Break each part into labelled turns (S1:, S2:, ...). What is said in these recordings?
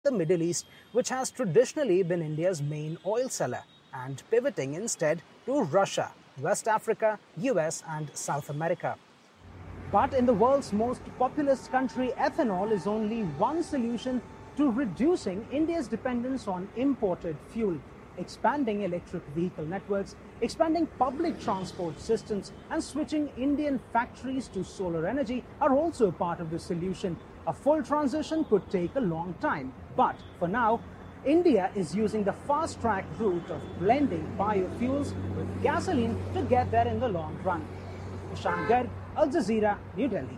S1: the Middle East, which has traditionally been India's main oil seller, and pivoting instead to Russia, West Africa, US, and South America. But in the world's most populous country, ethanol is only one solution to reducing India's dependence on imported fuel. Expanding electric vehicle networks, expanding public transport systems, and switching Indian factories to solar energy are also part of the solution. A full transition could take a long time, but for now, India is using the fast-track route of blending biofuels with gasoline to get there in the long run. Ishan Garg, Al Jazeera, New Delhi.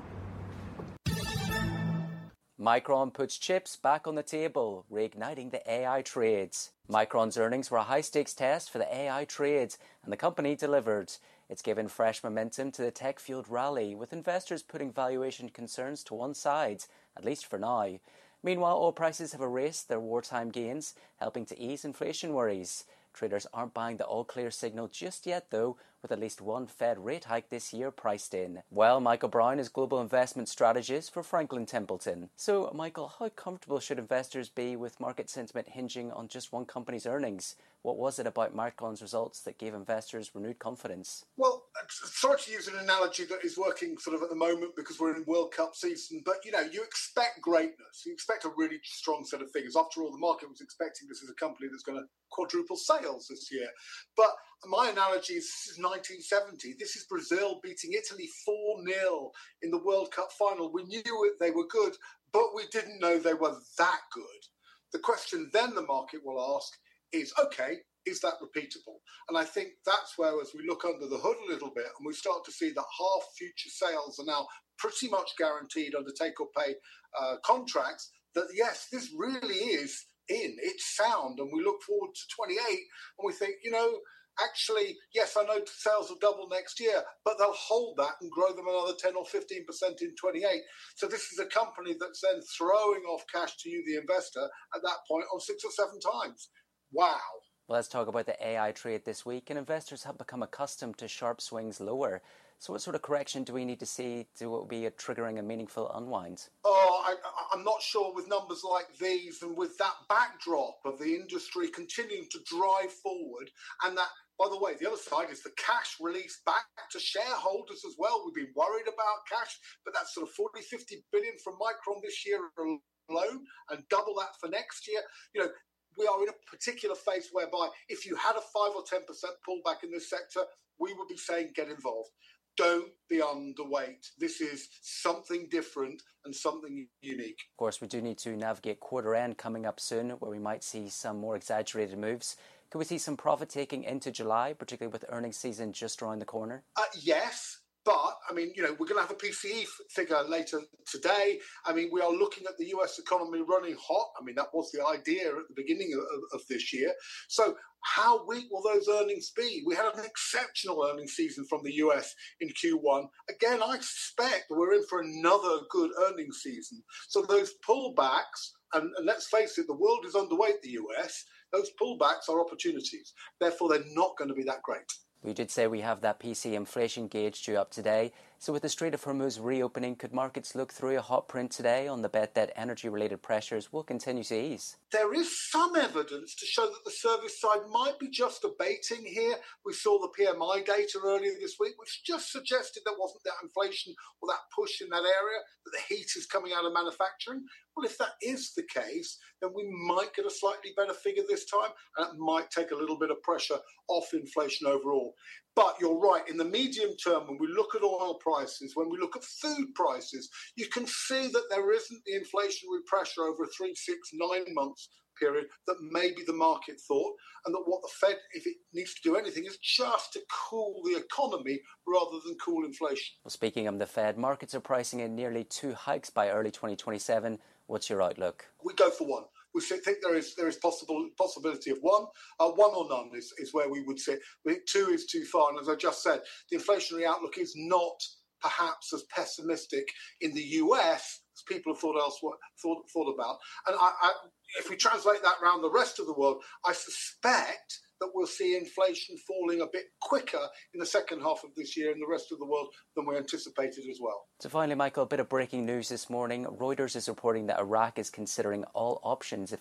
S2: Micron puts chips back on the table, reigniting the AI trades. Micron's earnings were a high-stakes test for the AI trades, and the company delivered. It's given fresh momentum to the tech-fueled rally, with investors putting valuation concerns to one side, at least for now. Meanwhile, oil prices have erased their wartime gains, helping to ease inflation worries. Traders aren't buying the all-clear signal just yet, though, with at least one Fed rate hike this year priced in. Well, Michael Brown is global investment strategist for Franklin Templeton. So, Michael, how comfortable should investors be with market sentiment hinging on just one company's earnings? What was it about Micron's results that gave investors renewed confidence?
S3: Well, sorry to use an analogy that is working sort of at the moment because we're in World Cup season, but, you expect greatness. You expect a really strong set of figures. After all, the market was expecting this as a company that's going to quadruple sales this year. But my analogy is 1970. This is Brazil beating Italy 4-0 in the World Cup final. We knew they were good, but we didn't know they were that good. The question then the market will ask is, okay, is that repeatable? And I think that's where, as we look under the hood a little bit and we start to see that half future sales are now pretty much guaranteed under take-or-pay contracts, that yes, this really is it's sound, and we look forward to 28 and we think, actually, yes, I know sales will double next year, but they'll hold that and grow them another 10 or 15% in 28. So this is a company that's then throwing off cash to you, the investor, at that point on 6 or 7 times. Wow.
S2: Well, let's talk about the AI trade this week, and investors have become accustomed to sharp swings lower. So what sort of correction do we need to see to be triggering a meaningful unwind?
S3: I'm not sure with numbers like these and with that backdrop of the industry continuing to drive forward, and that, by the way, the other side is the cash release back to shareholders as well. We've been worried about cash, but that's sort of 40-50 billion from Micron this year alone, and double that for next year. We are in a particular phase whereby if you had a 5 or 10% pullback in this sector, we would be saying get involved. Don't be underweight. This is something different and something unique.
S2: Of course, we do need to navigate quarter end coming up soon, where we might see some more exaggerated moves. Could we see some profit taking into July, particularly with earnings season just around the corner?
S3: Yes. But, we're going to have a PCE figure later today. We are looking at the US economy running hot. That was the idea at the beginning of this year. So how weak will those earnings be? We had an exceptional earnings season from the US in Q1. Again, I suspect we're in for another good earnings season. So those pullbacks, and let's face it, the world is underweight the US, those pullbacks are opportunities. Therefore, they're not going to be that great.
S2: We did say we have that PC inflation gauge due up today. So with the Strait of Hormuz reopening, could markets look through a hot print today on the bet that energy-related pressures will continue to ease?
S3: There is some evidence to show that the service side might be just abating here. We saw the PMI data earlier this week, which just suggested there wasn't that inflation or that push in that area, that the heat is coming out of manufacturing. Well, if that is the case, then we might get a slightly better figure this time, and it might take a little bit of pressure off inflation overall. But you're right, in the medium term, when we look at oil prices, when we look at food prices, you can see that there isn't the inflationary pressure over a 3, 6, 9 months period that maybe the market thought, and that what the Fed, if it needs to do anything, is just to cool the economy rather than cool inflation.
S2: Well, speaking of the Fed, markets are pricing in nearly 2 hikes by early 2027. What's your outlook?
S3: We go for one. We think there is possibility of one or none is where we would sit. We think 2 is too far, and as I just said, the inflationary outlook is not perhaps as pessimistic in the US as people have thought about. And if we translate that around the rest of the world, I suspect that we'll see inflation falling a bit quicker in the second half of this year in the rest of the world than we anticipated as well.
S2: So finally, Michael, a bit of breaking news this morning. Reuters is reporting that Iraq is considering all options if